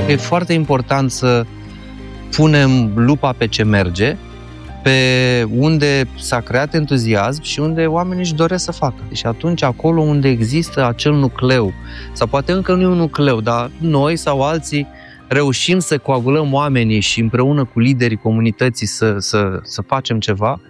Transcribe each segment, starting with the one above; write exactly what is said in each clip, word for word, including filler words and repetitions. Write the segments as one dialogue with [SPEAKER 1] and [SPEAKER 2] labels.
[SPEAKER 1] E foarte important să punem lupa pe ce merge, pe unde s-a creat entuziasm și unde oamenii își doresc să facă. Și atunci, acolo unde există acel nucleu, sau poate încă nu e un nucleu, dar noi sau alții reușim să coagulăm oamenii și împreună cu liderii comunității să, să, să facem ceva,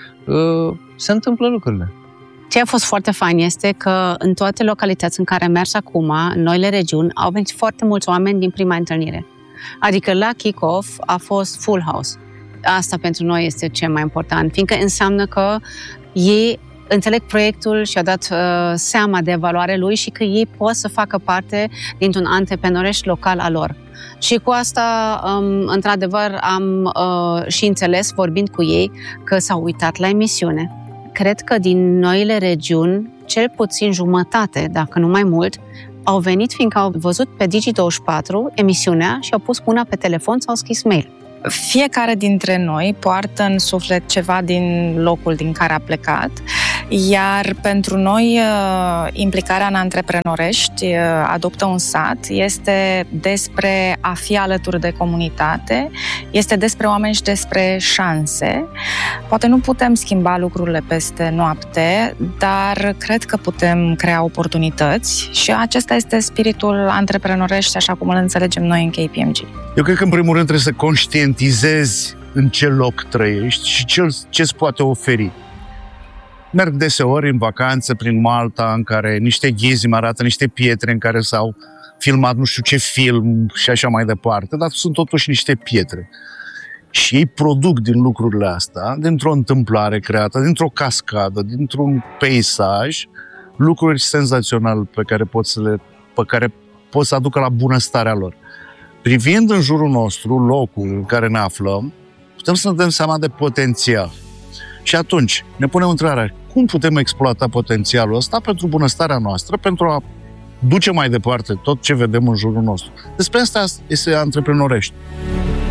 [SPEAKER 1] se întâmplă lucrurile.
[SPEAKER 2] Ce a fost foarte fain este că în toate localități în care am mers acum, în noile regiuni, au venit foarte mulți oameni din prima întâlnire. Adică la kick-off a fost full house. Asta pentru noi este cel mai important, fiindcă înseamnă că ei înțeleg proiectul și au dat uh, seama de valoare lui și că ei pot să facă parte dintr-un antreprenoriat local al lor. Și cu asta, um, într-adevăr, am uh, și înțeles, vorbind cu ei, că s-au uitat la emisiune. Cred că din noile regiuni, cel puțin jumătate, dacă nu mai mult, au venit fiindcă au văzut pe Digi douăzeci și patru emisiunea și au pus mâna pe telefon sau au scris mail.
[SPEAKER 3] Fiecare dintre noi poartă în suflet ceva din locul din care a plecat, iar pentru noi implicarea în antreprenorești, Adoptă un sat, este despre a fi alături de comunitate, este despre oameni și despre șanse. Poate nu putem schimba lucrurile peste noapte, dar cred că putem crea oportunități și acesta este spiritul antreprenorești, așa cum îl înțelegem noi în K P M G.
[SPEAKER 4] Eu cred că, în primul rând, trebuie să conștientizezi în ce loc trăiești și ce îți poate oferi. Merg deseori în vacanță prin Malta, în care niște ghizi îmi arată niște pietre în care s-au filmat nu știu ce film și așa mai departe, dar sunt totuși niște pietre. Și ei produc din lucrurile astea, dintr-o întâmplare creată, dintr-o cascadă, dintr-un peisaj, lucruri senzaționale pe care pot să le, pe care pot să aducă la bunăstarea lor. Privind în jurul nostru locul în care ne aflăm, putem să ne dăm seama de potențial. Și atunci ne punem întrebarea, cum putem exploata potențialul ăsta pentru bunăstarea noastră, pentru a duce mai departe tot ce vedem în jurul nostru. Despre asta este antreprenorești.